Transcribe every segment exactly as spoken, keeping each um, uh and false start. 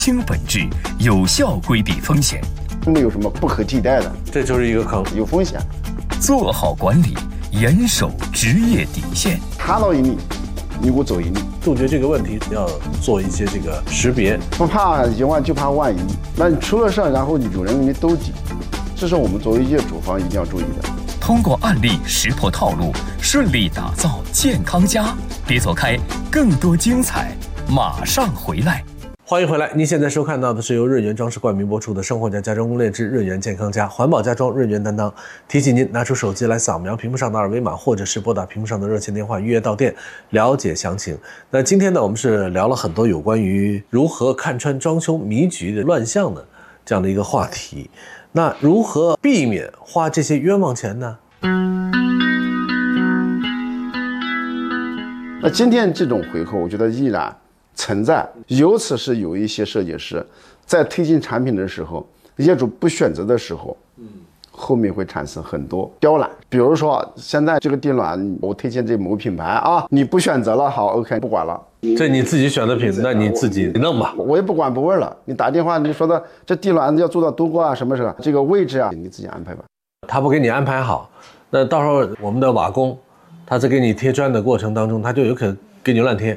清本质，有效规避风险。 没有什么不可替代的， 这就是一个坑， 有风险。 做好管理，严守职业底线。 踏到一里，你给我走一里。 杜绝这个问题要做一些这个识别， 不怕一万就怕万一。那你出了事，然后有人给你兜底，这是我们作为业主方一定要注意的。 通过案例识破套路，顺利打造健康家。别走开，更多精彩马上回来。 欢迎回来，您现在收看到的是由润园装饰冠名播出的《生活家家装攻略之润园健康家》，环保家装，润园担当。提醒您拿出手机来扫描屏幕上的二维码，或者是拨打屏幕上的热线电话预约到店，了解详情。那今天呢，我们是聊了很多有关于如何看穿装修迷局的乱象的这样的一个话题。那如何避免花这些冤枉钱呢？ 那今天这种回扣，我觉得依然存在，由此是有一些设计师在推进产品的时候，业主不选择的时候，嗯，后面会产生很多刁难。比如说现在这个地暖，我推荐这某品牌啊，你不选择了，好 ，OK， 不管了。 这你自己选的品，那你自己弄吧， 我也不管不问了。你打电话，你说的这地暖要做到多高啊，什么时候这个位置啊，你自己安排吧。 他不给你安排好，那到时候我们的瓦工，他在给你贴砖的过程当中，他就有可能给你乱贴。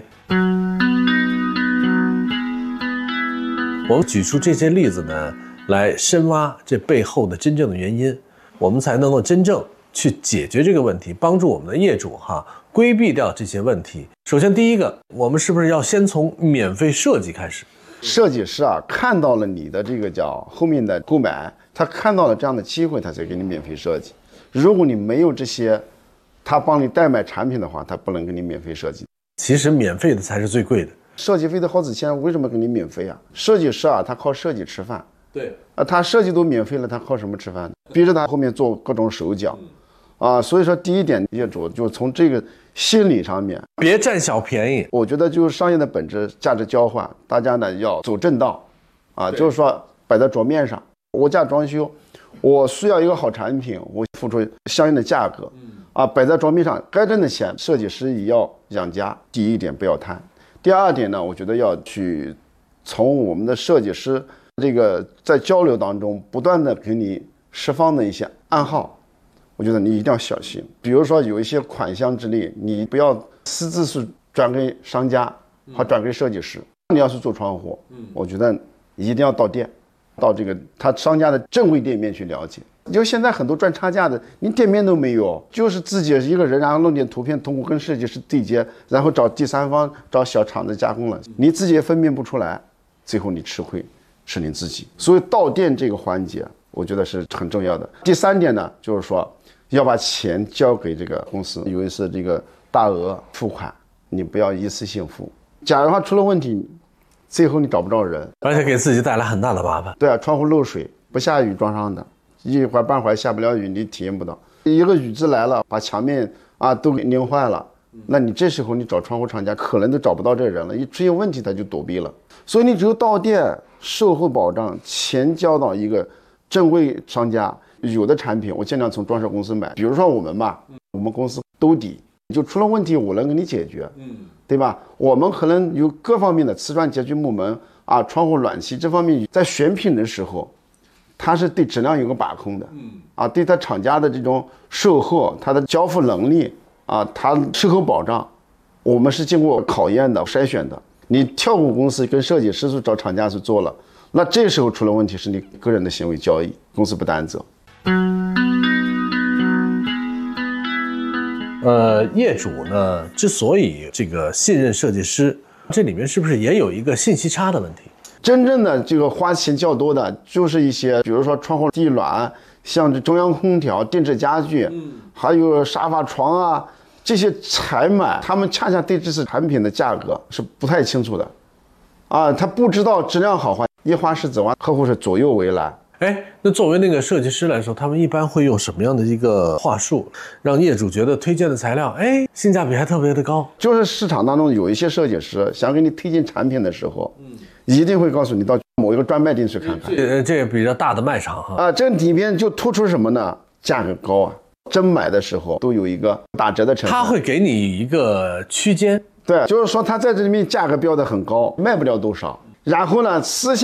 我们举出这些例子呢，来深挖这背后的真正的原因，我们才能够真正去解决这个问题，帮助我们的业主哈规避掉这些问题。首先第一个，我们是不是要先从免费设计开始？ 设计师啊，看到了你的这个叫后面的购买，他看到了这样的机会，他才给你免费设计。如果你没有这些，他帮你代买产品的话，他不能给你免费设计。 其实免费的才是最贵的。 设计费的好几千，为什么给你免费啊？设计师啊，他靠设计吃饭。 对啊，他设计都免费了，他靠什么吃饭？逼着他后面做各种手脚，啊，所以说第一点，业主就从这个心理上面， 别占小便宜。 我觉得就是商业的本质，价值交换，大家呢要走正道，啊，就是说摆在桌面上，我家装修，我需要一个好产品，我付出相应的价格，啊，摆在桌面上，该挣的钱，设计师也要养家。第一点不要贪。第二点呢，我觉得要去从我们的设计师这个在交流当中不断的给你释放的一些暗号，我觉得你一定要小心。比如说有一些款项之类，你不要私自是转给商家和转给设计师。你要是做窗户，我觉得一定要到店，到这个他商家的正规店面去了解。就现在很多赚差价的，你店面都没有，就是自己一个人，然后弄点图片，通过跟设计师对接，然后找第三方，找小厂子加工了，你自己也分辨不出来，最后你吃亏是你自己。所以到店这个环节，我觉得是很重要的。第三点呢，就是说要把钱交给这个公司，有一次这个大额付款，你不要一次性付。假如它出了问题，最后你找不着人， 而且给自己带来很大的麻烦。 对啊，窗户漏水，不下雨装上的。一会儿半会儿下不了雨，你体验不到。一个雨质来了，把墙面啊都给拧坏了，那你这时候你找窗户厂家可能都找不到这人了，一出现问题他就躲避了。所以你只有到店，售后保障，钱交到一个正规商家。有的产品我尽量从装饰公司买，比如说我们吧，我们公司兜底，就出了问题我能给你解决，对吧？我们可能有各方面的瓷砖、洁具、木门啊、窗户、暖气这方面，在选品的时候。它是对质量有个把控的，啊，对它厂家的这种售后、它的交付能力啊，它售后保障，我们是经过考验的、筛选的。你跳过公司跟设计师去找厂家去做了，那这时候出了问题是你个人的行为交易，公司不担责。 呃，业主呢之所以这个信任设计师，这里面是不是也有一个信息差的问题？ 真正的这个花钱较多的，就是一些，比如说窗户、地暖，像这中央空调、电子家具，还有沙发、床啊，这些采买，他们恰恰对这些产品的价格是不太清楚的，啊，他不知道质量好坏，一花十指万，客户是左右为难。 哎，那作为那个设计师来说，他们一般会用什么样的一个话术，让业主觉得推荐的材料，哎，性价比还特别的高？ 就是市场当中有一些设计师想给你推荐产品的时候，嗯。一定会告诉你到某一个专卖店去看看， 这这个比较大的卖场哈啊，这里面就突出什么呢？价格高啊，真买的时候都有一个打折的成分， 他会给你一个区间， 对，就是说他在这里面价格标的很高，卖不了多少， 然后呢，私下